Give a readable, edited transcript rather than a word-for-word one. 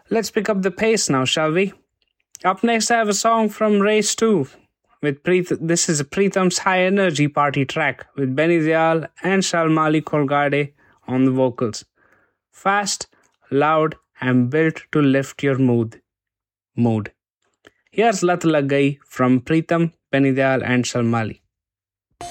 Let's pick up the pace now, shall we? Up next, I have a song from Race 2. This is Preetham's high energy party track with Benny Dayal and Shalmali Kolgade on the vocals. Fast, loud, and built to lift your mood. Here's Lat Lag Gayi from Preetham, Benny Dayal, and Shalmali.